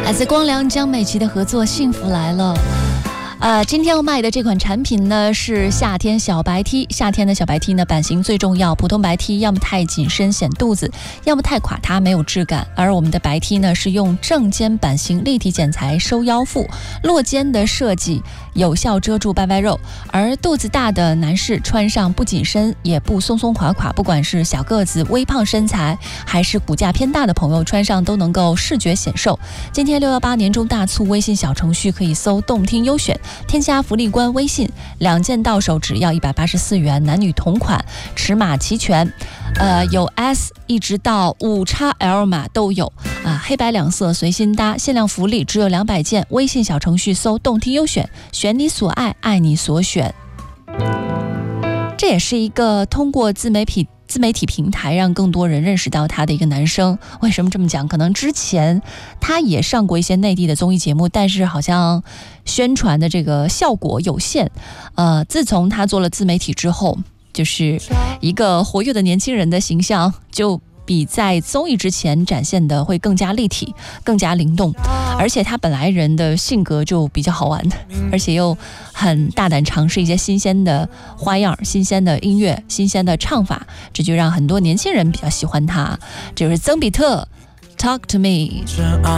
来自光良江美琪的合作《幸福来了》。今天要卖的这款产品呢是夏天小白 T。夏天的小白 T 呢，版型最重要。普通白 T 要么太紧身显肚子，要么太垮塌没有质感。而我们的白 T 呢是用正肩版型立体剪裁收腰腹，落肩的设计有效遮住拜拜肉。而肚子大的男士穿上不紧身也不松松垮垮，不管是小个子、微胖身材，还是骨架偏大的朋友，穿上都能够视觉显瘦。今天618年终大促，微信小程序可以搜动听优选，添加福利官微信，2件到手只要184元，男女同款，尺码齐全，有 S 一直到5XL 码都有黑白两色随心搭，限量福利只有200件。微信小程序搜动听优选，选你所爱，爱你所选。这也是一个通过自媒体平台让更多人认识到他的一个男生。为什么这么讲？可能之前他也上过一些内地的综艺节目，但是好像宣传的这个效果有限。自从他做了自媒体之后，就是一个活跃的年轻人的形象就比在综艺之前展现的会更加立体，更加灵动。而且他本来人的性格就比较好玩，而且又很大胆尝试一些新鲜的花样、新鲜的音乐、新鲜的唱法，这就让很多年轻人比较喜欢他。这就是曾比特 Talk to Me。